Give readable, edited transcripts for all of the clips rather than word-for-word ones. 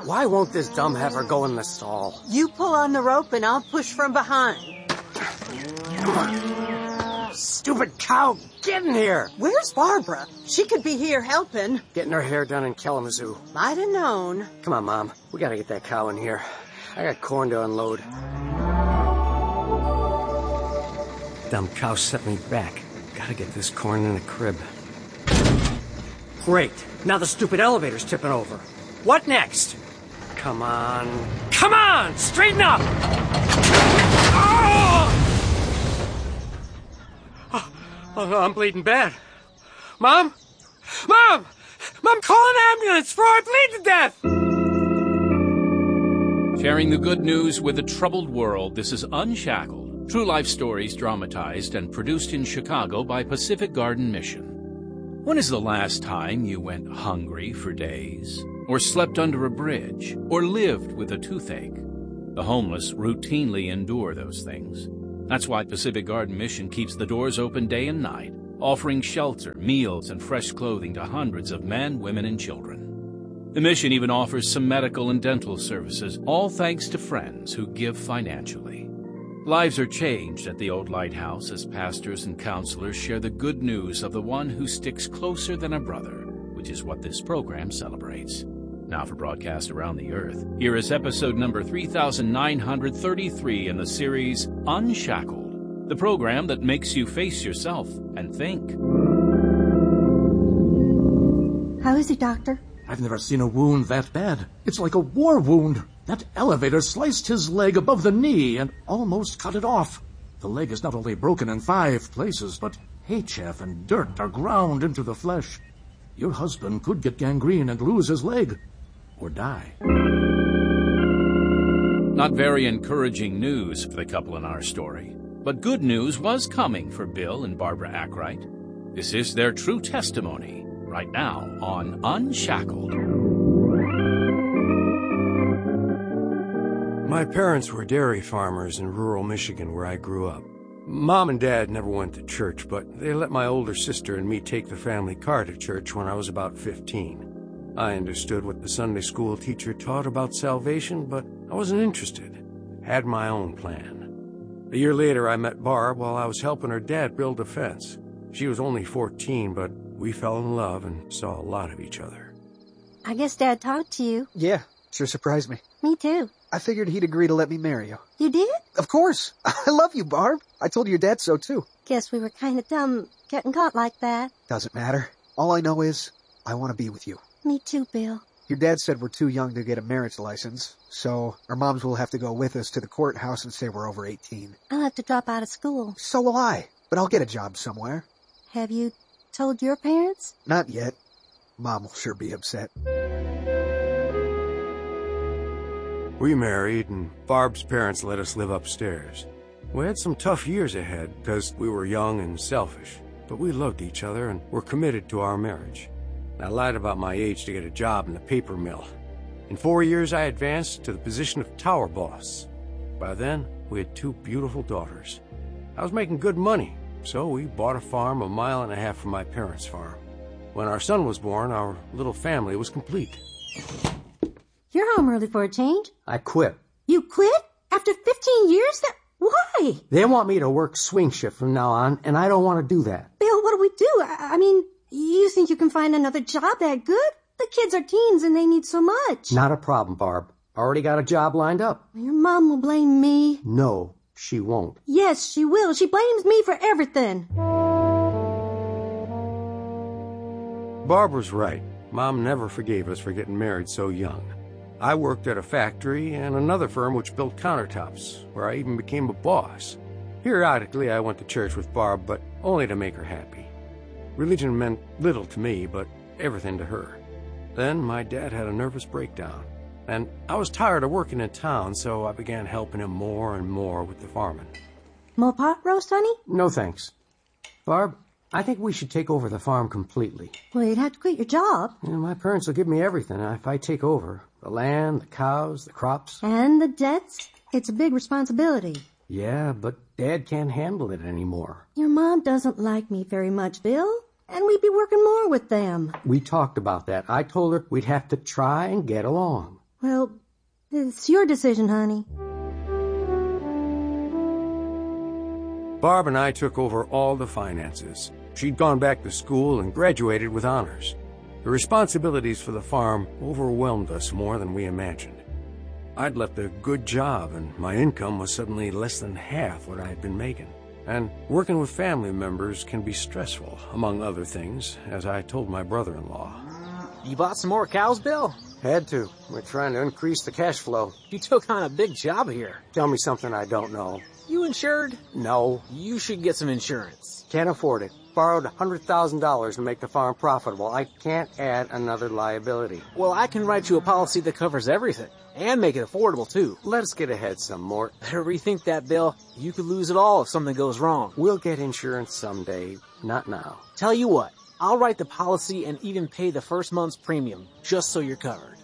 Why won't this dumb heifer go in the stall? You pull on the rope and I'll push from behind. Come on. Stupid cow, get in here. Where's Barbara? She could be here helping. Getting her hair done in Kalamazoo. Might have known. Come on, Mom. We gotta get that cow in here. I got corn to unload. Dumb cow set me back. Gotta get this corn in the crib. Great. Now the stupid elevator's tipping over. What next? Come on. Come on! Straighten up! Oh, I'm bleeding bad. Mom? Mom! Mom, call an ambulance before I bleed to death! Sharing the good news with a troubled world, this is Unshackled. True life stories dramatized and produced in Chicago by Pacific Garden Mission. When is the last time you went hungry for days? Or slept under a bridge? Or lived with a toothache? The homeless routinely endure those things. That's why Pacific Garden Mission keeps the doors open day and night, offering shelter, meals, and fresh clothing to hundreds of men, women, and children. The mission even offers some medical and dental services, all thanks to friends who give financially. Lives are changed at the old lighthouse as pastors and counselors share the good news of the one who sticks closer than a brother, which is what this program celebrates. Now for broadcast around the earth, here is episode number 3933 in the series Unshackled, the program that makes you face yourself and think. How is he, Doctor? I've never seen a wound that bad. It's like a war wound. That elevator sliced his leg above the knee and almost cut it off. The leg is not only broken in 5 places, but hay chaff and dirt are ground into the flesh. Your husband could get gangrene and lose his leg. Or die. Not very encouraging news for the couple in our story. But good news was coming for Bill and Barbara Ackright. This is their true testimony, right now on Unshackled. My parents were dairy farmers in rural Michigan where I grew up. Mom and Dad never went to church, but they let my older sister and me take the family car to church when I was about 15. I understood what the Sunday school teacher taught about salvation, but I wasn't interested. Had my own plan. A year later, I met Barb while I was helping her dad build a fence. She was only 14, but we fell in love and saw a lot of each other. I guess Dad talked to you. Yeah, sure surprised me. Me too. I figured he'd agree to let me marry you. You did? Of course. I love you, Barb. I told your dad so, too. Guess we were kind of dumb getting caught like that. Doesn't matter. All I know is I want to be with you. Me too, Bill. Your dad said we're too young to get a marriage license, so our moms will have to go with us to the courthouse and say we're over 18. I'll have to drop out of school. So will I, but I'll get a job somewhere. Have you told your parents? Not yet. Mom will sure be upset. We married, and Barb's parents let us live upstairs. We had some tough years ahead because we were young and selfish, but we loved each other and were committed to our marriage. I lied about my age to get a job in the paper mill. In 4 years, I advanced to the position of tower boss. By then, we had 2 beautiful daughters. I was making good money, so we bought a farm 1.5 miles from my parents' farm. When our son was born, our little family was complete. You're home early for a change. I quit. You quit? After 15 years? Why? They want me to work swing shift from now on, and I don't want to do that. Bill, what do we do? I mean, you think you can find another job that good? The kids are teens and they need so much. Not a problem, Barb. Already got a job lined up. Your mom will blame me. No, she won't. Yes, she will. She blames me for everything. Barb was right. Mom never forgave us for getting married so young. I worked at a factory and another firm which built countertops, where I even became a boss. Periodically, I went to church with Barb, but only to make her happy. Religion meant little to me, but everything to her. Then my dad had a nervous breakdown, and I was tired of working in town, so I began helping him more and more with the farming. More pot roast, honey? No thanks. Barb, I think we should take over the farm completely. Well, you'd have to quit your job. My parents will give me everything if I take over. The land, the cows, the crops. And the debts? It's a big responsibility. Yeah, but Dad can't handle it anymore. Your mom doesn't like me very much, Bill. And we'd be working more with them. We talked about that. I told her we'd have to try and get along. Well, it's your decision, honey. Barb and I took over all the finances. She'd gone back to school and graduated with honors. The responsibilities for the farm overwhelmed us more than we imagined. I'd left a good job, and my income was suddenly less than half what I had been making. And working with family members can be stressful, among other things, as I told my brother-in-law. You bought some more cows, Bill? Had to. We're trying to increase the cash flow. You took on a big job here. Tell me something I don't know. You insured? No. You should get some insurance. Can't afford it. Borrowed $100,000 to make the farm profitable. I can't add another liability. Well, I can write you a policy that covers everything. And make it affordable, too. Let's get ahead some, Mort. Better rethink that, Bill. You could lose it all if something goes wrong. We'll get insurance someday, not now. Tell you what, I'll write the policy and even pay the first month's premium, just so you're covered.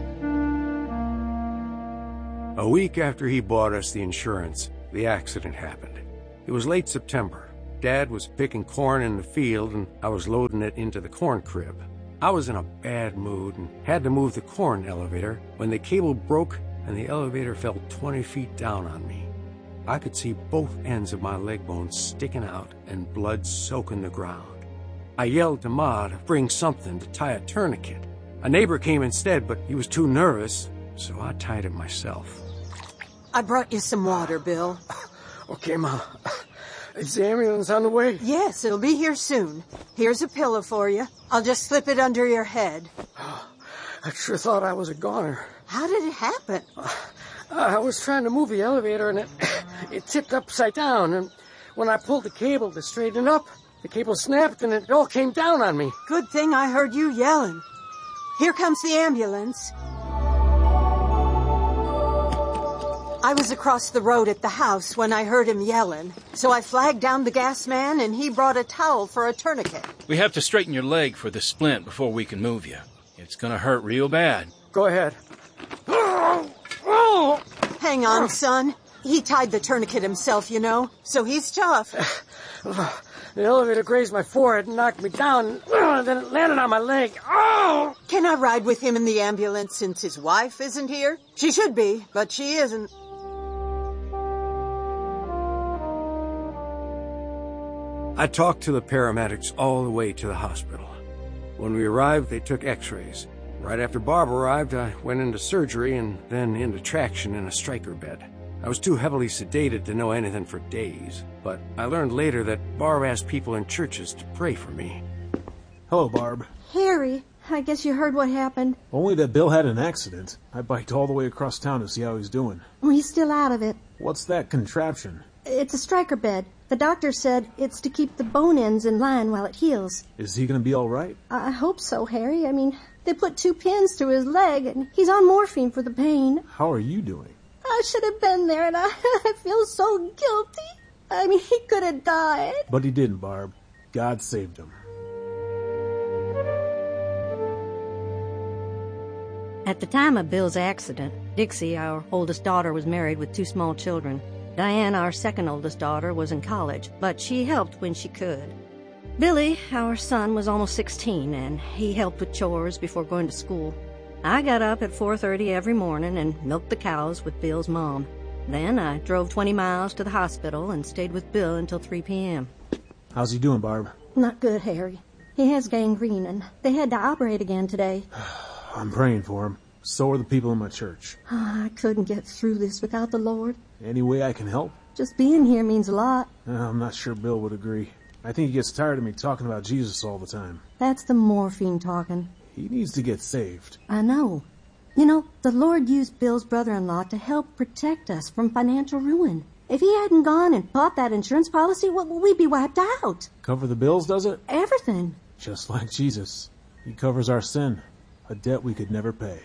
A week after he bought us the insurance, the accident happened. It was late September. Dad was picking corn in the field, and I was loading it into the corn crib. I was in a bad mood and had to move the corn elevator when the cable broke and the elevator fell 20 feet down on me. I could see both ends of my leg bones sticking out and blood soaking the ground. I yelled to Ma to bring something to tie a tourniquet. A neighbor came instead, but he was too nervous, so I tied it myself. I brought you some water, Bill. Okay, Ma. Is the ambulance on the way? Yes, it'll be here soon. Here's a pillow for you. I'll just slip it under your head. I sure thought I was a goner. How did it happen? I was trying to move the elevator, and it tipped upside down, and when I pulled the cable to straighten it up, the cable snapped, and it all came down on me. Good thing I heard you yelling. Here comes the ambulance. I was across the road at the house when I heard him yelling, so I flagged down the gas man, and he brought a towel for a tourniquet. We have to straighten your leg for the splint before we can move you. It's gonna hurt real bad. Go ahead. Hang on, son. He tied the tourniquet himself, you know, so he's tough. The elevator grazed my forehead and knocked me down, then it landed on my leg. Can I ride with him in the ambulance since his wife isn't here? She should be, but she isn't. I talked to the paramedics all the way to the hospital. When we arrived, they took x-rays. Right after Barb arrived, I went into surgery and then into traction in a striker bed. I was too heavily sedated to know anything for days, but I learned later that Barb asked people in churches to pray for me. Hello, Barb. Harry, I guess you heard what happened. Only that Bill had an accident. I biked all the way across town to see how he's doing. Well, he's still out of it. What's that contraption? It's a striker bed. The doctor said it's to keep the bone ends in line while it heals. Is he going to be all right? I hope so, Harry. I mean, they put 2 pins through his leg, and he's on morphine for the pain. How are you doing? I should have been there, and I feel so guilty. I mean, he could have died. But he didn't, Barb. God saved him. At the time of Bill's accident, Dixie, our oldest daughter, was married with 2 small children. Diane, our second oldest daughter, was in college, but she helped when she could. Billy, our son, was almost 16, and he helped with chores before going to school. I got up at 4:30 every morning and milked the cows with Bill's mom. Then I drove 20 miles to the hospital and stayed with Bill until 3 p.m. How's he doing, Barb? Not good, Harry. He has gangrene, and they had to operate again today. I'm praying for him. So are the people in my church. I couldn't get through this without the Lord. Any way I can help? Just being here means a lot. I'm not sure Bill would agree. I think he gets tired of me talking about Jesus all the time. That's the morphine talking. He needs to get saved. I know. You know, the Lord used Bill's brother-in-law to help protect us from financial ruin. If he hadn't gone and bought that insurance policy, we'd be wiped out. Cover the bills, does it? Everything. Just like Jesus. He covers our sin, a debt we could never pay.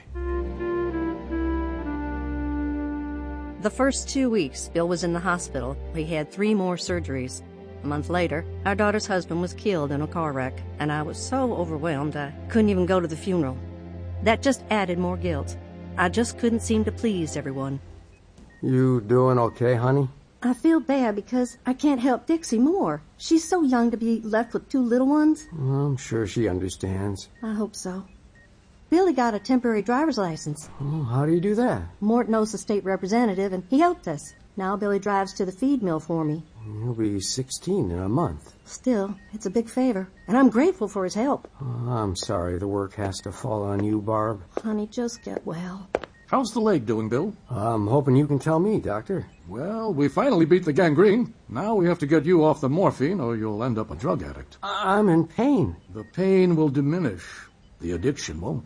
The first 2 weeks, Bill was in the hospital. He had 3 more surgeries. A month later, our daughter's husband was killed in a car wreck, and I was so overwhelmed I couldn't even go to the funeral. That just added more guilt. I just couldn't seem to please everyone. You doing okay, honey? I feel bad because I can't help Dixie more. She's so young to be left with 2 little ones. I'm sure she understands. I hope so. Billy got a temporary driver's license. Oh, how do you do that? Mort knows the state representative, and he helped us. Now Billy drives to the feed mill for me. He'll be 16 in a month. Still, it's a big favor, and I'm grateful for his help. Oh, I'm sorry the work has to fall on you, Barb. Honey, just get well. How's the leg doing, Bill? I'm hoping you can tell me, Doctor. Well, we finally beat the gangrene. Now we have to get you off the morphine or you'll end up a drug addict. I'm in pain. The pain will diminish. The addiction won't.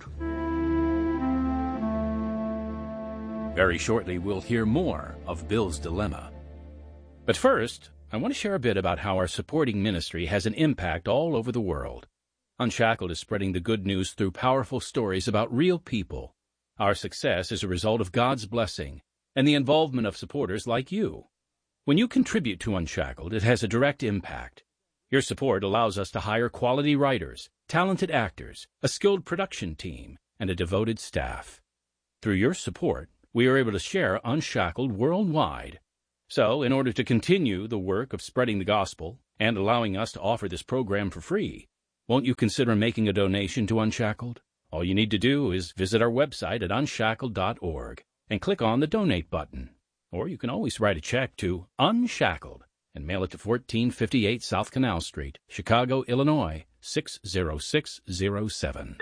Very shortly, we'll hear more of Bill's dilemma. But first, I want to share a bit about how our supporting ministry has an impact all over the world. Unshackled is spreading the good news through powerful stories about real people. Our success is a result of God's blessing and the involvement of supporters like you. When you contribute to Unshackled, it has a direct impact. Your support allows us to hire quality writers, talented actors, a skilled production team, and a devoted staff. Through your support, we are able to share Unshackled worldwide. So, in order to continue the work of spreading the gospel and allowing us to offer this program for free, won't you consider making a donation to Unshackled? All you need to do is visit our website at unshackled.org and click on the Donate button. Or you can always write a check to Unshackled and mail it to 1458 South Canal Street, Chicago, Illinois, 60607.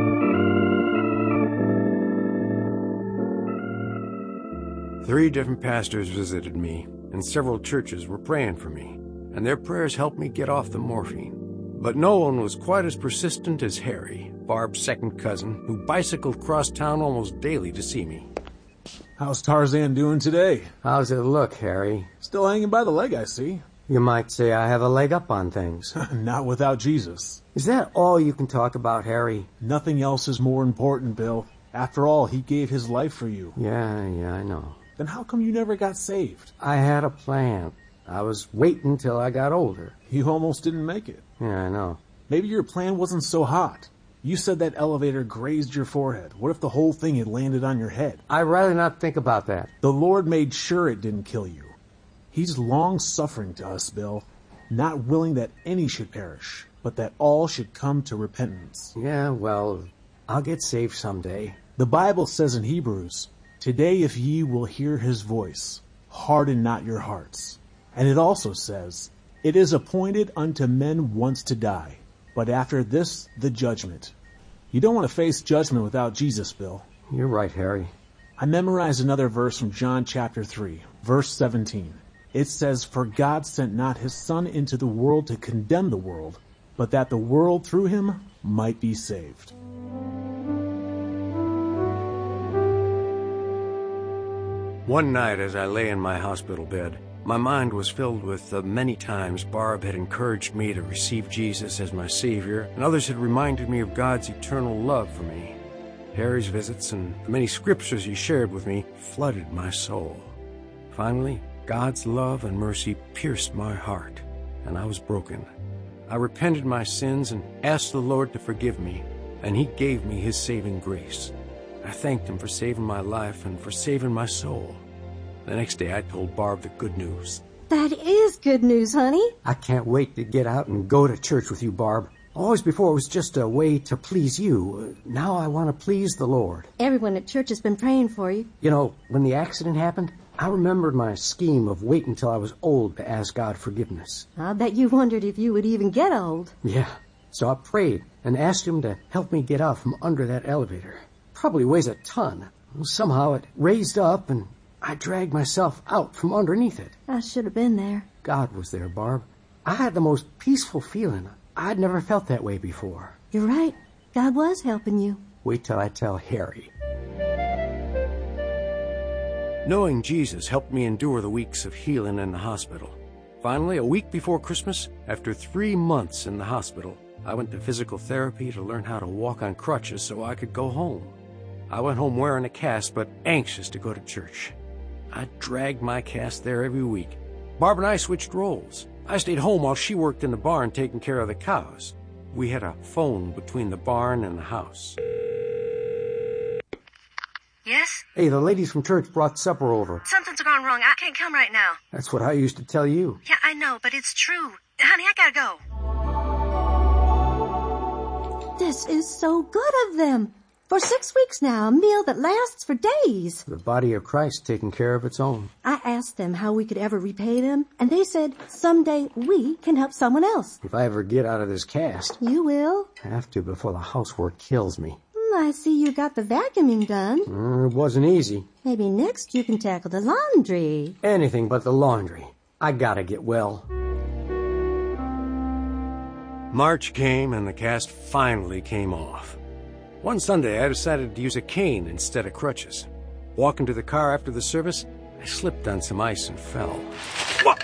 Three different pastors visited me, and several churches were praying for me, and their prayers helped me get off the morphine. But no one was quite as persistent as Harry, Barb's second cousin, who bicycled across town almost daily to see me. How's Tarzan doing today? How's it look, Harry? Still hanging by the leg, I see. You might say I have a leg up on things. Not without Jesus. Is that all you can talk about, Harry? Nothing else is more important, Bill. After all, he gave his life for you. Yeah, I know. Then how come you never got saved? I had a plan. I was waiting till I got older. You almost didn't make it. Yeah, I know. Maybe your plan wasn't so hot. You said that elevator grazed your forehead. What if the whole thing had landed on your head? I'd rather not think about that. The Lord made sure it didn't kill you. He's long-suffering to us, Bill, not willing that any should perish, but that all should come to repentance. Yeah, well, I'll get saved someday. The Bible says in Hebrews, "Today if ye will hear his voice, harden not your hearts." And it also says, "It is appointed unto men once to die, but after this the judgment." You don't want to face judgment without Jesus, Bill. You're right, Harry. I memorized another verse from John chapter 3, verse 17. It says, "For God sent not his Son into the world to condemn the world, but that the world through him might be saved." One night as I lay in my hospital bed, my mind was filled with the many times Barb had encouraged me to receive Jesus as my Savior, and others had reminded me of God's eternal love for me. Harry's visits and the many scriptures he shared with me flooded my soul. Finally, God's love and mercy pierced my heart, and I was broken. I repented my sins and asked the Lord to forgive me, and he gave me his saving grace. I thanked him for saving my life and for saving my soul. The next day I told Barb the good news. That is good news, honey. I can't wait to get out and go to church with you, Barb. Always before it was just a way to please you. Now I want to please the Lord. Everyone at church has been praying for you. You know, when the accident happened, I remembered my scheme of waiting until I was old to ask God forgiveness. I bet you wondered if you would even get old. Yeah, so I prayed and asked him to help me get out from under that elevator. Probably weighs a ton. Somehow it raised up and I dragged myself out from underneath it. I should have been there. God was there, Barb. I had the most peaceful feeling. I'd never felt that way before. You're right. God was helping you. Wait till I tell Harry. Knowing Jesus helped me endure the weeks of healing in the hospital. Finally, a week before Christmas, after 3 months in the hospital, I went to physical therapy to learn how to walk on crutches so I could go home. I went home wearing a cast, but anxious to go to church. I dragged my cast there every week. Barb and I switched roles. I stayed home while she worked in the barn taking care of the cows. We had a phone between the barn and the house. Yes? Hey, the ladies from church brought supper over. Something's gone wrong. I can't come right now. That's what I used to tell you. Yeah, I know, but it's true. Honey, I gotta go. This is so good of them. For 6 weeks now, a meal that lasts for days. The body of Christ taking care of its own. I asked them how we could ever repay them, and they said someday we can help someone else. If I ever get out of this cast. You will? I have to before the housework kills me. I see you got the vacuuming done. It wasn't easy. Maybe next you can tackle the laundry. Anything but the laundry. I gotta get well. March came and the cast finally came off. One Sunday, I decided to use a cane instead of crutches. Walking to the car after the service, I slipped on some ice and fell. What?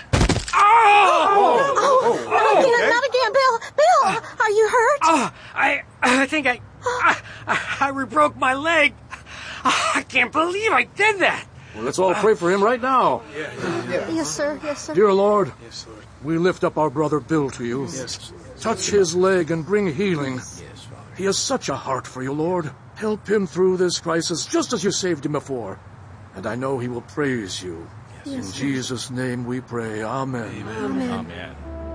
Not again, Bill! Bill, are you hurt? I think I re-broke my leg. I can't believe I did that. Well, let's all pray for him right now. Yes, sir. Yes, sir. Dear Lord, we lift up our brother Bill to you. Touch his leg and bring healing. He has such a heart for you, Lord. Help him through this crisis just as you saved him before. And I know he will praise you. In Jesus' name we pray. Amen. Amen.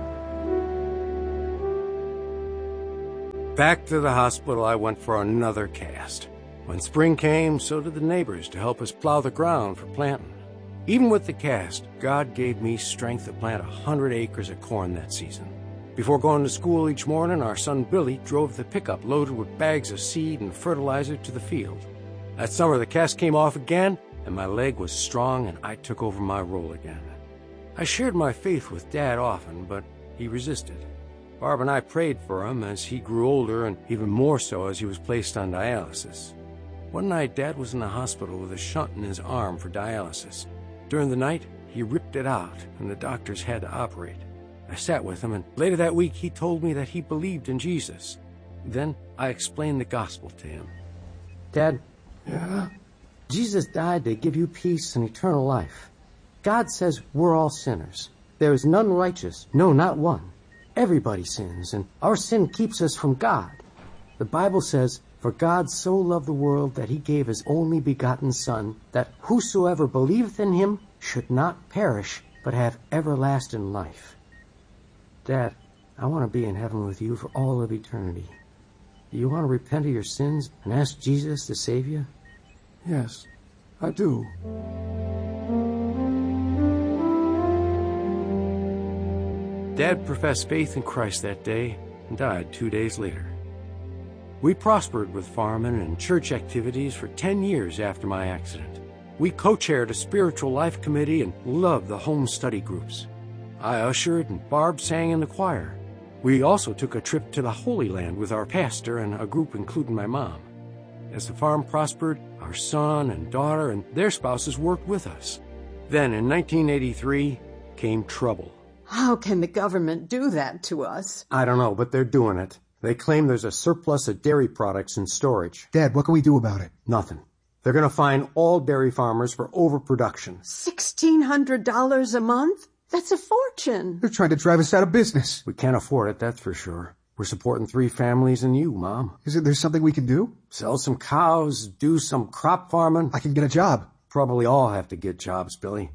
Back to the hospital I went for another cast. When spring came, so did the neighbors to help us plow the ground for planting. Even with the cast, God gave me strength to plant 100 acres of corn that season. Before going to school each morning, our son Billy drove the pickup loaded with bags of seed and fertilizer to the field. That summer, the cast came off again, and my leg was strong, and I took over my role again. I shared my faith with Dad often, but he resisted. Barb and I prayed for him as he grew older, and even more so as he was placed on dialysis. One night, Dad was in the hospital with a shunt in his arm for dialysis. During the night, he ripped it out, and the doctors had to operate. I sat with him, and later that week, he told me that he believed in Jesus. Then I explained the gospel to him. Dad, Jesus died to give you peace and eternal life. God says we're all sinners. There is none righteous, no, not one. Everybody sins, and our sin keeps us from God. The Bible says, "For God so loved the world that he gave his only begotten Son, that whosoever believeth in him should not perish, but have everlasting life." Dad, I want to be in heaven with you for all of eternity. Do you want to repent of your sins and ask Jesus to save you? Yes, I do. Dad professed faith in Christ that day and died 2 days later. We prospered with farming and church activities for 10 years after my accident. We co-chaired a spiritual life committee and loved the home study groups. I ushered and Barb sang in the choir. We also took a trip to the Holy Land with our pastor and a group including my mom. As the farm prospered, our son and daughter and their spouses worked with us. Then in 1983 came trouble. How can the government do that to us? I don't know, but they're doing it. They claim there's a surplus of dairy products in storage. Dad, what can we do about it? Nothing. They're going to fine all dairy farmers for overproduction. $1,600 a month? That's a fortune. They're trying to drive us out of business. We can't afford it, that's for sure. We're supporting 3 families and you, Mom. Isn't there something we can do? Sell some cows, do some crop farming. I can get a job. Probably all have to get jobs, Billy.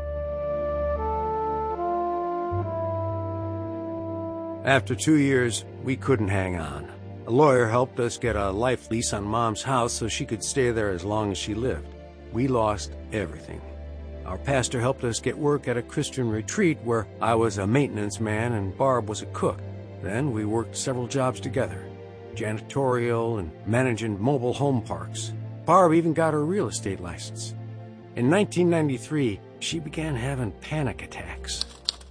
After 2 years, we couldn't hang on. A lawyer helped us get a life lease on Mom's house so she could stay there as long as she lived. We lost everything. Our pastor helped us get work at a Christian retreat where I was a maintenance man and Barb was a cook. Then we worked several jobs together, janitorial and managing mobile home parks. Barb even got her real estate license. In 1993, she began having panic attacks.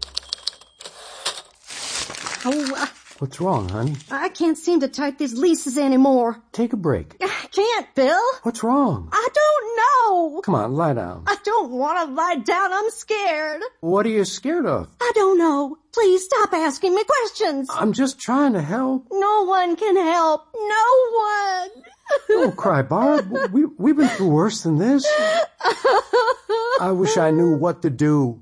Oh, What's wrong, honey? I can't seem to type these leases anymore. Take a break. I can't, Bill. What's wrong? I don't know. Come on, lie down. I don't want to lie down. I'm scared. What are you scared of? I don't know. Please stop asking me questions. I'm just trying to help. No one can help. No one. Don't cry, Barb. We've been through worse than this. I wish I knew what to do.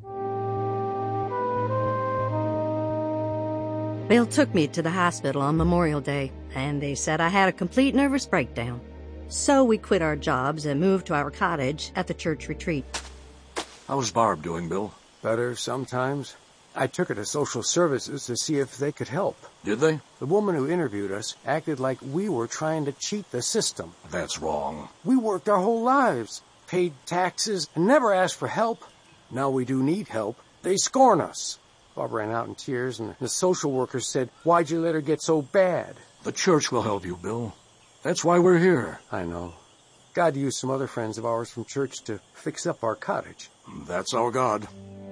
Bill took me to the hospital on Memorial Day, and they said I had a complete nervous breakdown. So we quit our jobs and moved to our cottage at the church retreat. How's Barb doing, Bill? Better sometimes. I took her to social services to see if they could help. Did they? The woman who interviewed us acted like we were trying to cheat the system. That's wrong. We worked our whole lives, paid taxes, and never asked for help. Now we do need help. They scorn us. Bob ran out in tears, and the social worker said, "Why'd you let her get so bad?" The church will help you, Bill. That's why we're here. I know. God used some other friends of ours from church to fix up our cottage. That's our God.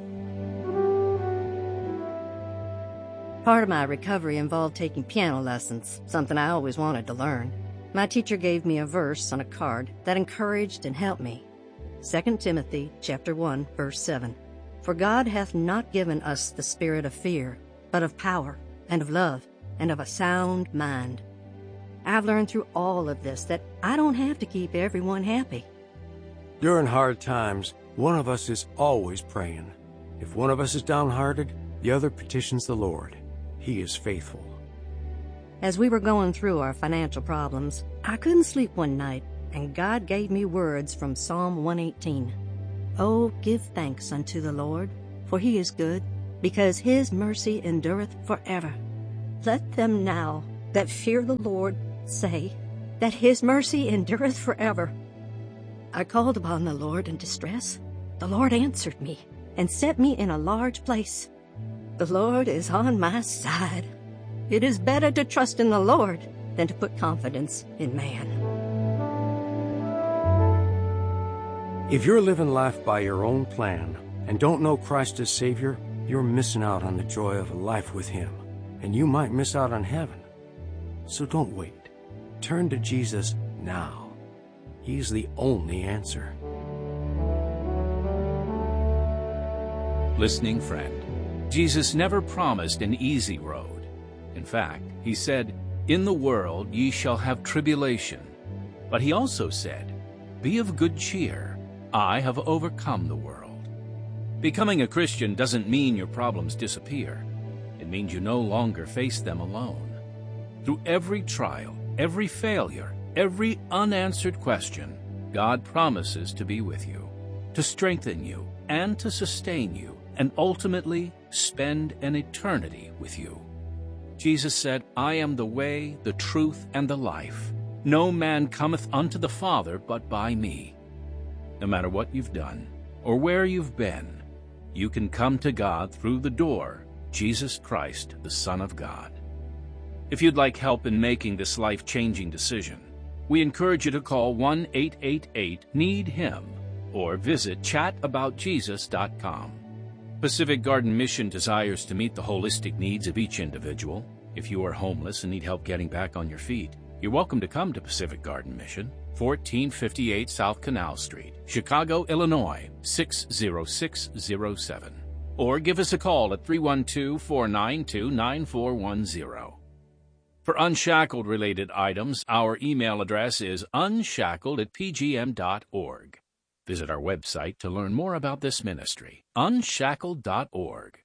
Part of my recovery involved taking piano lessons, something I always wanted to learn. My teacher gave me a verse on a card that encouraged and helped me. 2 Timothy chapter 1, verse 7. For God hath not given us the spirit of fear, but of power, and of love, and of a sound mind. I've learned through all of this that I don't have to keep everyone happy. During hard times, one of us is always praying. If one of us is downhearted, the other petitions the Lord. He is faithful. As we were going through our financial problems, I couldn't sleep one night, and God gave me words from Psalm 118. Oh, give thanks unto the Lord, for he is good, because his mercy endureth forever. Let them now that fear the Lord say that his mercy endureth forever. I called upon the Lord in distress. The Lord answered me and set me in a large place. The Lord is on my side. It is better to trust in the Lord than to put confidence in man. If you're living life by your own plan and don't know Christ as Savior, you're missing out on the joy of a life with Him, and you might miss out on heaven. So don't wait. Turn to Jesus now. He's the only answer. Listening friend, Jesus never promised an easy road. In fact, he said, "In the world ye shall have tribulation." But he also said, "Be of good cheer. I have overcome the world." Becoming a Christian doesn't mean your problems disappear. It means you no longer face them alone. Through every trial, every failure, every unanswered question, God promises to be with you, to strengthen you, and to sustain you, and ultimately spend an eternity with you. Jesus said, "I am the way, the truth, and the life. No man cometh unto the Father but by me." No matter what you've done or where you've been, you can come to God through the door, Jesus Christ, the Son of God. If you'd like help in making this life-changing decision, we encourage you to call 1-888-NEED-HIM or visit chataboutjesus.com. Pacific Garden Mission desires to meet the holistic needs of each individual. If you are homeless and need help getting back on your feet, you're welcome to come to Pacific Garden Mission, 1458 South Canal Street, Chicago, Illinois, 60607. Or give us a call at 312-492-9410. For Unshackled-related items, our email address is unshackled@pgm.org. Visit our website to learn more about this ministry, unshackled.org.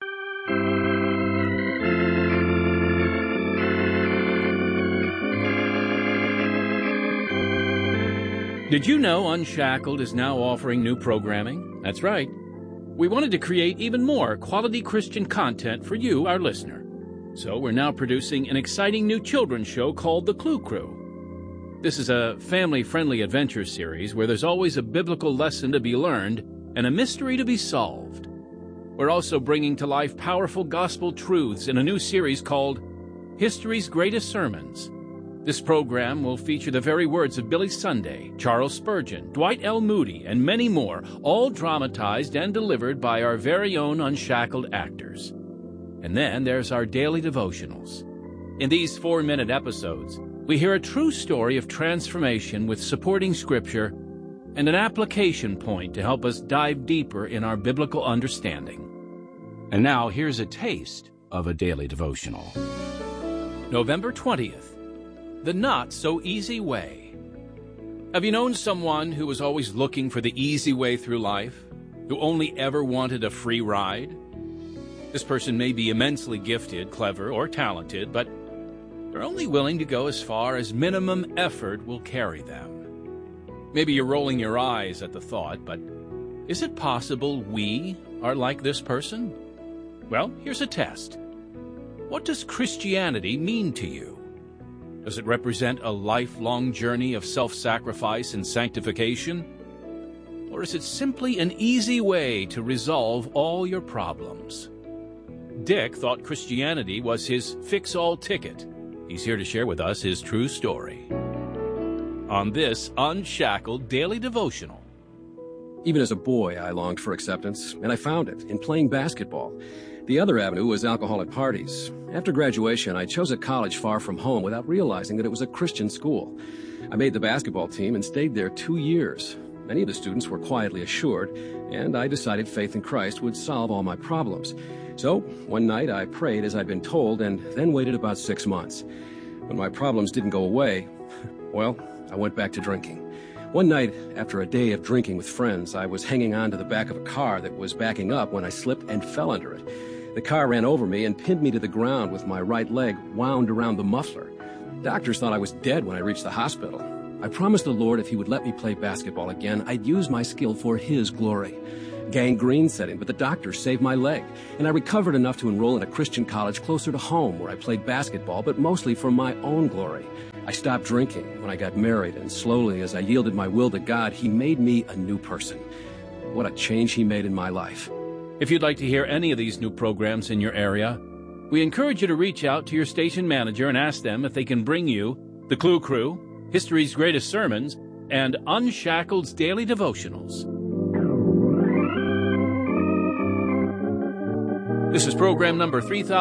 Did you know Unshackled is now offering new programming? That's right. We wanted to create even more quality Christian content for you, our listener. So we're now producing an exciting new children's show called The Clue Crew. This is a family-friendly adventure series where there's always a biblical lesson to be learned and a mystery to be solved. We're also bringing to life powerful gospel truths in a new series called History's Greatest Sermons. This program will feature the very words of Billy Sunday, Charles Spurgeon, Dwight L. Moody, and many more, all dramatized and delivered by our very own Unshackled actors. And then there's our daily devotionals. In these 4-minute episodes, we hear a true story of transformation with supporting scripture and an application point to help us dive deeper in our biblical understanding. And now here's a taste of a daily devotional. November 20th, The Not So Easy Way. Have you known someone who was always looking for the easy way through life, who only ever wanted a free ride? This person may be immensely gifted, clever, or talented, but they're only willing to go as far as minimum effort will carry them. Maybe you're rolling your eyes at the thought, but is it possible we are like this person? Well, here's a test. What does Christianity mean to you? Does it represent a lifelong journey of self-sacrifice and sanctification? Or is it simply an easy way to resolve all your problems? Dick thought Christianity was his fix-all ticket. He's here to share with us his true story on this Unshackled Daily Devotional. Even as a boy, I longed for acceptance, and I found it in playing basketball. The other avenue was alcohol at parties. After graduation, I chose a college far from home without realizing that it was a Christian school. I made the basketball team and stayed there 2 years. Many of the students were quietly assured, and I decided faith in Christ would solve all my problems. So, one night I prayed as I'd been told, and then waited about 6 months. When my problems didn't go away, well, I went back to drinking. One night, after a day of drinking with friends, I was hanging on to the back of a car that was backing up when I slipped and fell under it. The car ran over me and pinned me to the ground with my right leg wound around the muffler. Doctors thought I was dead when I reached the hospital. I promised the Lord if he would let me play basketball again, I'd use my skill for his glory. Gangrene set in, but the doctors saved my leg, and I recovered enough to enroll in a Christian college closer to home where I played basketball, but mostly for my own glory. I stopped drinking when I got married, and slowly, as I yielded my will to God, he made me a new person. What a change he made in my life. If you'd like to hear any of these new programs in your area, we encourage you to reach out to your station manager and ask them if they can bring you the Clue Crew, History's Greatest Sermons, and Unshackled's Daily Devotionals. This is program number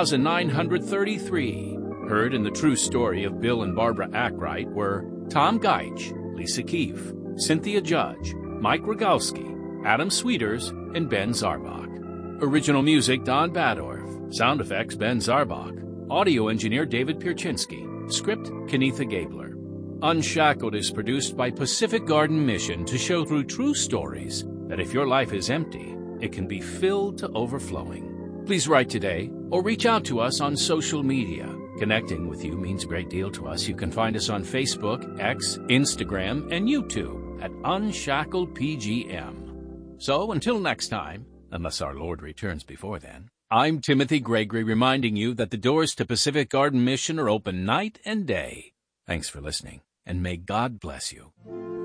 3933. Heard in the true story of Bill and Barbara Ackright were Tom Geich, Lisa Keefe, Cynthia Judge, Mike Rogalski, Adam Sweeters, and Ben Zarbach. Original music, Don Badorf. Sound effects, Ben Zarbach. Audio engineer, David Pierczynski. Script, Kenitha Gabler. Unshackled is produced by Pacific Garden Mission to show through true stories that if your life is empty, it can be filled to overflowing. Please write today or reach out to us on social media. Connecting with you means a great deal to us. You can find us on Facebook, X, Instagram, and YouTube at Unshackled PGM. So until next time, unless our Lord returns before then, I'm Timothy Gregory reminding you that the doors to Pacific Garden Mission are open night and day. Thanks for listening, and may God bless you.